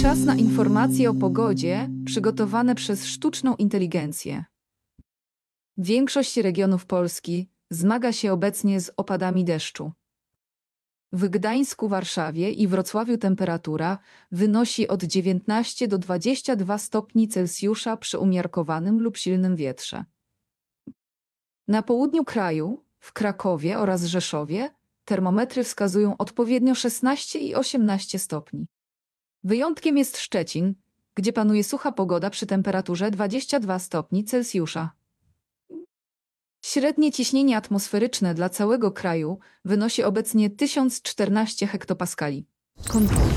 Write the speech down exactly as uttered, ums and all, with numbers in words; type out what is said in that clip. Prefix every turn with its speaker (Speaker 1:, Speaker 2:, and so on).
Speaker 1: Czas na informacje o pogodzie przygotowane przez sztuczną inteligencję. Większość regionów Polski zmaga się obecnie z opadami deszczu. W Gdańsku, Warszawie i Wrocławiu temperatura wynosi od dziewiętnastu do dwudziestu dwóch stopni Celsjusza przy umiarkowanym lub silnym wietrze. Na południu kraju, w Krakowie oraz Rzeszowie, termometry wskazują odpowiednio szesnaście i osiemnaście stopni. Wyjątkiem jest Szczecin, gdzie panuje sucha pogoda przy temperaturze dwudziestu dwóch stopni Celsjusza. Średnie ciśnienie atmosferyczne dla całego kraju wynosi obecnie tysiąc czternaście hektopaskali. Kon-